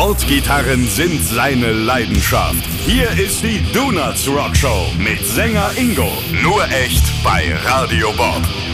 Sportgitarren sind seine Leidenschaft. Hier ist die Donuts Rock Show mit Sänger Ingo. Nur echt bei Radio Bob.